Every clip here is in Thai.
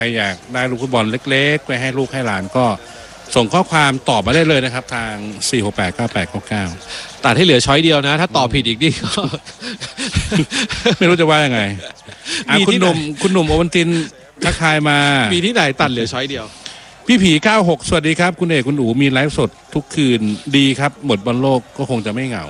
ใครอยากได้ลูกฟุตบอลเล็กๆไปให้ลูกให้หลานก็ส่งข้อความตอบมาได้เลยนะครับทาง 4689899 ตัดให้เหลือช้อยเดียวนะ ถ้าตอบผิดอีกนี่ก็ไม่รู้จะว่ายังไงคุณหนุ่มโอวันตินทักทายมามีที่ไหนตัดเหลือช้อยเดียวพี่ผี96สวัสดีครับคุณเอกคุณอู๋มีไลฟ์สดทุกคืนดีครับหมดบอลโลกก็คงจะไม่เหงา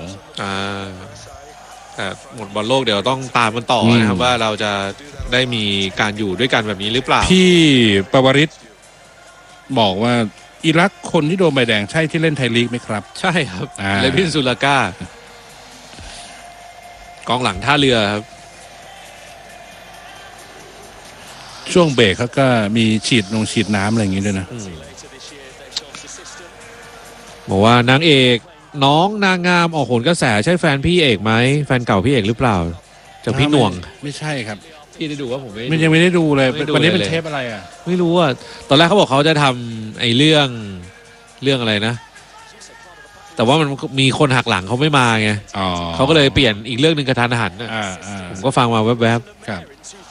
แต่หมดบอลโลกเดี๋ยวต้องตามมันต่อนะครับว่าเราจะได้มีการอยู่ด้วยกันแบบนี้หรือเปล่าพี่ปวริศบอกว่าอิรักคนที่โดนใบแดงใช่ที่เล่นไทยลีกไหมครับใช่ครับเลวินซูลาก้ากองหลังท่าเรือครับช่วงเบรกเขาก็มีฉีดน้ำอะไรอย่างงี้ด้วยนะบอกว่านางเอกน้องนางงามออกโหนกระแสใช่แฟนพี่เอกไหมแฟนเก่าพี่เอกหรือเปล่าจากพี่หน่วงไม่ใช่ครับพี่ได้ดูว่าผมไม่ยังไม่ได้ดูเลยวันนี้เป็นเทปอะไรอ่ะไม่รู้อ่ะตอนแรกเขาบอกเขาจะทำไอ้เรื่องอะไรนะแต่ว่ามันมีคนหักหลังเขาไม่มาไงเขาก็เลยเปลี่ยนอีกเรื่องหนึ่งกระทันหันผมก็ฟังมาแวบๆครับ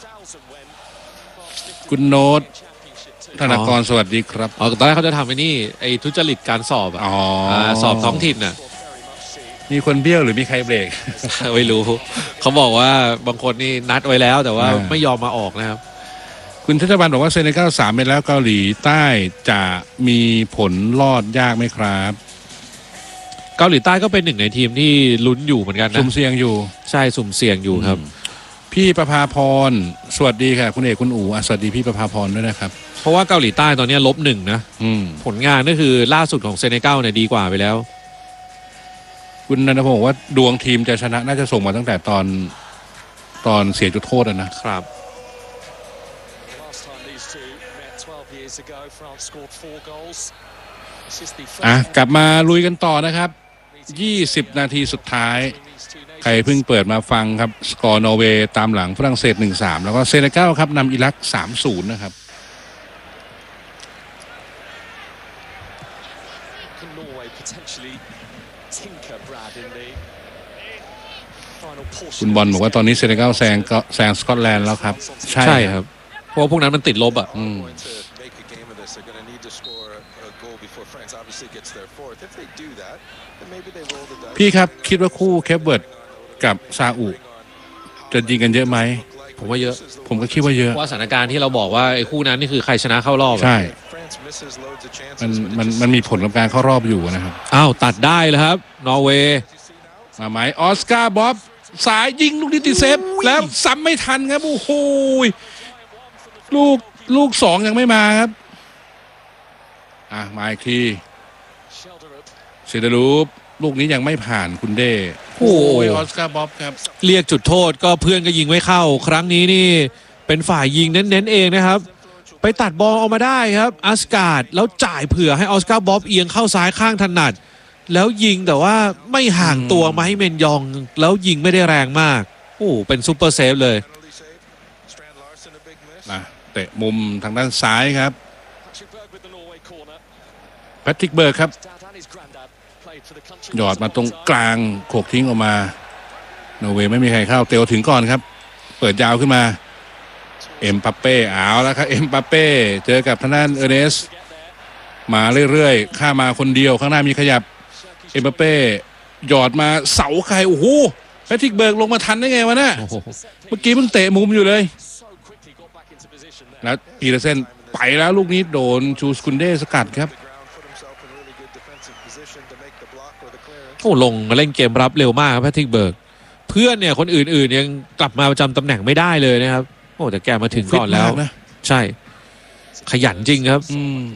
คุณโน้ตธนากรสวัสดีครับตอนแรกเขาจะทำไอ้นี่ไอ้ทุจริตการสอบสอบท้องถิ่นน่ะมีคนเบี้ยวหรือมีใครเบรกไม่รู้เขาบอกว่าบางคนนี่นัดไว้แล้วแต่ว่าไม่ยอมมาออกนะครับคุณทัศบันบอกว่าเซเนกัล3 เม็ดแล้วเกาหลีใต้จะมีผลรอดยากไหมครับเกาหลีใต้ก็เป็นหนึ่งในทีมที่ลุ้นอยู่เหมือนกันนะสุ่มเสี่ยงอยู่ใช่สุ่มเสี่ยงอยู่ครับพี่ประภาพรสวัสดีค่ะคุณเอกคุณอู๋สวัสดีพี่ประภาพรด้วยนะครับเพราะว่าเกาหลีใต้ตอนนี้-1นะผลงานก็คือล่าสุดของเซเนกัลเนี่ยดีกว่าไปแล้วคุณนันทพงศ์บอกว่าดวงทีมจะชนะน่าจะส่งมาตั้งแต่ตอนเสียจุดโทษนะครับกลับมาลุยกันต่อนะครับ20 นาทีสุดท้ายใครเพิ่งเปิดมาฟังครับสกอร์นอร์เวย์ตามหลังฝรั่งเศส 1-3 แล้วก็เซเนกัลครับนำอิรัก 3-0 นะครับคุณบอลบอกว่าตอนนี้เซเนกัลแซงสกอตแลนด์แล้วครับใช่ครับเพราะพวกนั้นมันติดลบอ่ะพี่ครับคิดว่าคู่เคปเวิร์ดกับซาอุจะยิงกันเยอะไหมผมว่าเยอะผมก็คิดว่าเยอะว่าสถานการณ์ที่เราบอกว่าไอ้คู่นั้นนี่คือใครชนะเข้ารอบใช่มันมีผลกับการเข้ารอบอยู่นะครับตัดได้เลยครับนอร์เวย์มาไหมออสการ์บ๊อบสายยิงลูกนี้ติดเซฟแล้วซ้ำไม่ทันครับโอ้โหลูก2ยังไม่มาครับมาอีกทีเซเดรูปลูกนี้ยังไม่ผ่านคุณเด้โอ้ยออสการ์บ๊อบครับเรียกจุดโทษก็เพื่อนก็ยิงไม่เข้าครั้งนี้นี่เป็นฝ่ายยิงเน้นเองนะครับไปตัดบอลออกมาได้ครับออสการ์แล้วจ่ายเผื่อให้ออสการ์บ๊อบเอียงเข้าซ้ายข้างถนัดแล้วยิงแต่ว่าไม่ห่างตัวมาให้เมนยองแล้วยิงไม่ได้แรงมากเป็นซุปเปอร์เซฟเลยเตะมุมทางด้านซ้ายครับแพทริกเบิร์กครับหยอดมาตรงกลางโขกทิ้งออกมานอร์เวย์ไม่มีใครเข้าเตะถึงก่อนครับเปิดยาวขึ้นมาเอ็มบัปเป้แล้วครับเอ็มบัปเป้เจอกับทางด้านเอเนสมาเรื่อยๆข้ามาคนเดียวข้างหน้ามีขยับเอ็มบัปเป้หยอดมาเสาใครโอ้โหแพทริกเบิร์กลงมาทันได้ไงวะเนี่ยเมื่อกี้มันเตะมุมอยู่เลยแล้วปีเตอร์เซนไปแล้วลูกนี้โดนชูสกุนเด้สกัดครับลงมาเล่นเกมรับเร็วมากครับแพทริกเบิร์กเพื่อนเนี่ยคนอื่นๆยังกลับมาประจำตำแหน่งไม่ได้เลยนะครับแต่แกมาถึงก่อนแล้วนะใช่ขยันจริงครับ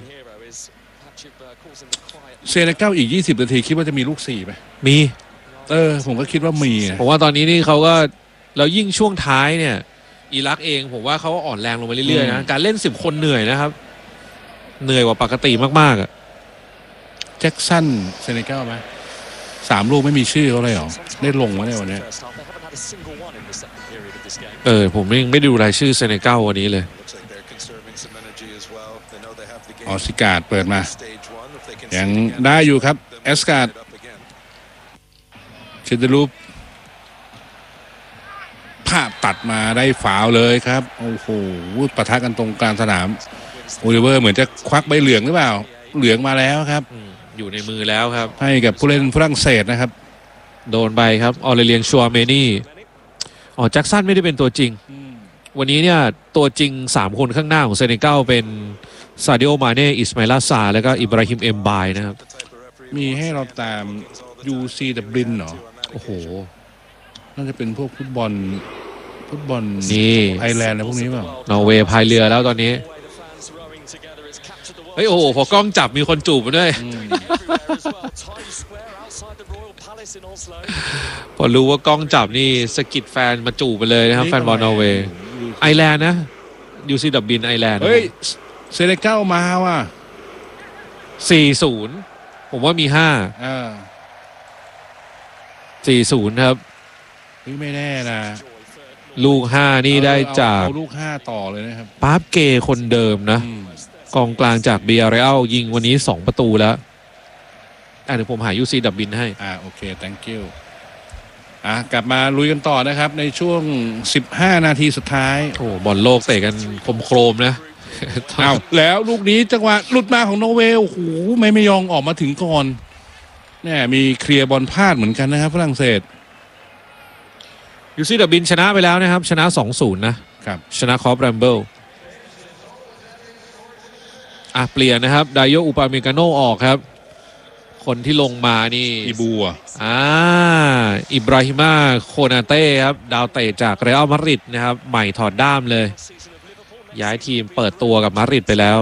เซเนกัลอีก20 นาทีคิดว่าจะมีลูก4ไหมมีผมก็คิดว่ามีผมว่าตอนนี้นี่เขาก็แล้วยิ่งช่วงท้ายเนี่ยอิรักเองผมว่าเขาอ่อนแรงลงไปเรื่อยๆนะการเล่น10 คนเหนื่อยนะครับเหนื่อยกว่าปกติมากๆแจ็คสันเซเนกัลไหม3 ลูกไม่มีชื่อเขาเลยเหรอได้ลงวะเนี่ยวันนี้ผมยังไม่ดูรายชื่อเซเนกัลวันนี้เลยออสการ์ดเปิดมายังได้อยู่ครับเอสการ์ดเชนเดลูปพาพตัดมาได้ฝาวเลยครับโอ้โหปะทะกันตรงกลางสนามโอลิเวอร์เหมือนจะควักใบเหลืองหรือเปล่าเหลืองมาแล้วครับอยู่ในมือแล้วครับให้กับผู้เล่นฝรั่งเศสนะครับโดนไปครับออเรเลียนชัวเมนี่แจ็คสันไม่ได้เป็นตัวจริงวันนี้เนี่ยตัวจริง3คนข้างหน้าของเซเนกัลเป็นซาดิโอมาเน่อิสมาอิลาซาแล้วก็อิบราฮิมเอ็มบายนะครับมีให้เราตาม UC ดับลินเหรอโอ้โหน่าจะเป็นพวกฟุตบอลนี่ไอร์แลนด์อะไรพวกนี้เปล่านอร์เวย์พายเรือแล้วตอนนี้เฮ้ยโอ้โหพอกล้องจับมีคนจูบมาด้วยพอรู้ว่ากล้องจับนี่สกิดแฟนมาจูบไปเลยนะครับแฟนบอลนอร์เวย์ไอร์แลนด์นะยูซีดับบินไอร์แลนด์เฮ้ยเซเนกัลมาว่ะ 4-0 ผมว่ามี4-0 ครับไม่แน่นะลูก5นี่ได้จากลูก5ต่อเลยนะครับปาร์ฟเกย์คนเดิมนะกองกลางจากเบียร์เรอัลยิงวันนี้2ประตูแล้วเดี๋ยวผมหายูซีดับบินให้โอเค thank you กลับมาลุยกันต่อนะครับในช่วง15นาทีสุดท้ายโอ้บอลโลกเตะกันโครมนะแล้วลูกนี้จังหวะหลุดมาของนอร์เวย์โอ้โหไม่ยอมออกมาถึงก่อนเนี่ยมีเคลียร์บอลพลาดเหมือนกันนะครับฝรั่งเศสยูซีดับบินชนะไปแล้วนะครับชนะ 2-0 นะครับชนะคอปแรมเบิลเปลี่ยนนะครับไดโยอุปาเมกาโนออกครับคนที่ลงมานี่อิบูอิบราฮิมาโคนาเต้ครับดาวเตะจากเรอัลมาดริดนะครับใหม่ถอดด้ามเลยย้ายทีมเปิดตัวกับมาดริดไปแล้ว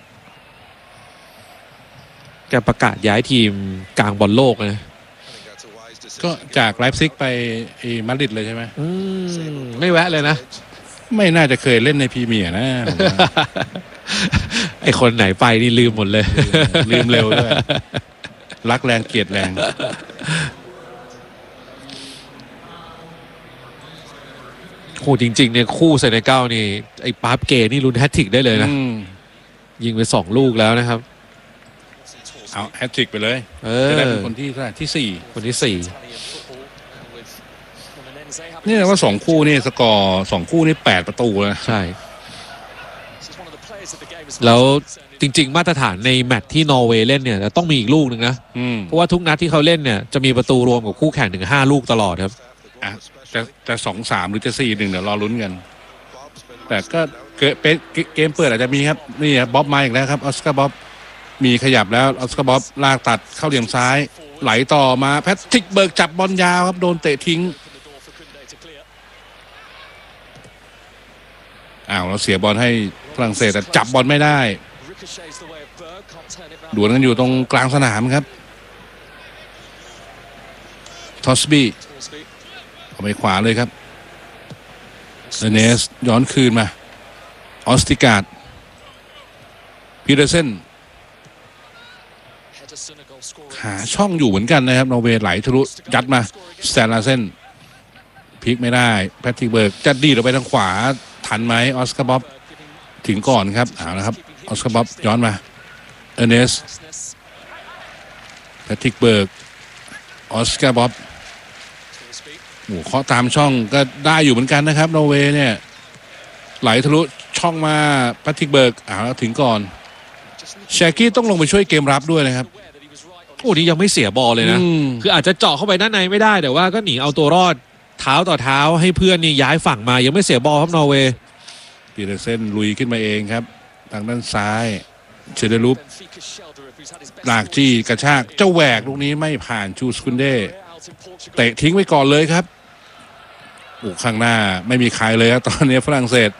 แกประกาศย้ายทีมกลางบอลโลกนะก็จากไลฟ์ซิกไปมาดริดเลยใช่ไหมไม่แวะเลยนะไม่น่าจะเคยเล่นในพรีเมียร์นะไอคนไหนไปนี่ลืมหมดเลยลืมเร็วด้วยรักแรงเกลียดแรงโหจริงๆเนี่ยคู่เซเนกัลนี่ไอ้ปาร์ฟเกย์นี่ลุ้นแฮตทริกได้เลยนะยิงไป2ลูกแล้วนะครับเอาแฮตทริกไปเลยจะได้เป็นคนที่4 คนที่4 นี่ว่า2คู่นี่สกอร์2คู่นี่8ประตูแล้วใช่แล้วจริงๆมาตรฐานในแมตช์ที่นอร์เวย์เล่นเนี่ยต้องมีอีกลูกหนึ่งนะเพราะว่าทุกนัดที่เขาเล่นเนี่ยจะมีประตูรวมกับคู่แข่งถึง5ลูกตลอดครับจะ 2-3 หรือจะ 4-1 เดี๋ยวรอลุ้นกันแต่ก็เกมเปิดอาจจะมีครับนี่บ๊อบมาอีกแล้วครับออสการ์บ๊อบมีขยับแล้วออสการ์บ๊อบลากตัดเข้าเหลี่ยมซ้ายไหลต่อมาแพทริกเบิร์กจับบอลยาวครับโดนเตะทิ้งเราเสียบอลให้ฝรั่งเศสแต่จับบอลไม่ได้ดวลกันอยู่ตรงกลางสนามครับทอสบี้เอาไปขวาเลยครับเนสย้อนคืนมาออสติการ์ดพีเดอร์เซนหาช่องอยู่เหมือนกันนะครับนอร์เวย์ไหลทะลุยัดมาสแตนลาเซนพลิกไม่ได้แพทริกเบิร์กจะดีดออกไปทางขวาทันไหมออสการ์บ๊อบถึงก่อนครับนะครับออสการ์บ๊อบย้อนมาเนสแพทริกเบิร์กออสการ์บ๊อบเคาะตามช่องก็ได้อยู่เหมือนกันนะครับนอร์เวย์เนี่ยไหลทะลุช่องมาแพทริกเบิร์กถึงก่อนแชกกี้ต้องลงไปช่วยเกมรับด้วยนะครับนี่ยังไม่เสียบอลเลยนะคืออาจจะเจาะเข้าไปด้านในไม่ได้แต่ว่าก็หนีเอาตัวรอดเท้าต่อเท้าให้เพื่อนนี่ย้ายฝั่งมายังไม่เสียบอลครับนอร์เวย์ปีเตอร์เซนลุยขึ้นมาเองครับทางด้านซ้ายเชเดรูปลากจี้กระชากเจ้าแหวกลูกนี้ไม่ผ่านชูสกุนเดเตะทิ้งไว้ก่อนเลยครับข้างหน้าไม่มีใครเลยครับตอนนี้ฝรั่งเศส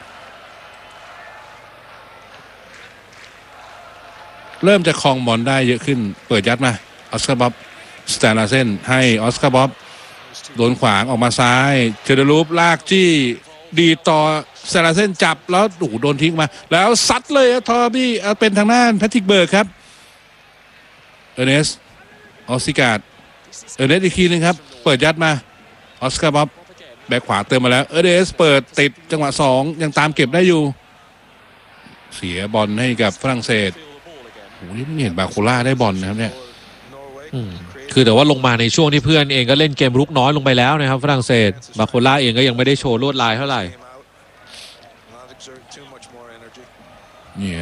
เริ่มจะครองบอลได้เยอะขึ้นเปิดยัดมาออสการ์บ๊อบสแตนลาเซนให้ออสการ์บ๊อบโดนขวางออกมาซ้ายเชเดรูปลากจี้ดีต่อสแตนลาเซนจับแล้วโดนทิ้งมาแล้วซัดเลยทอบี้เป็นทางด้านแพทริกเบิร์กครับเนสออสติการ์ดเนสอีกทีนึงครับเปิดยัดมาออสการ์บ๊อบแบกขวาเติมมาแล้วเนสเปิดติดจังหวะ2ยังตามเก็บได้อยู่เสียบอลให้กับฝรั่งเศสนี่เห็นบาโคล่าได้บอลนะครับเนี่ยคือแต่ว่าลงมาในช่วงที่เพื่อนเองก็เล่นเกมรุกน้อยลงไปแล้วนะครับฝรั่งเศสบาโคล่าเองก็ยังไม่ได้โชว์ลวดลายเท่าไหร่นี่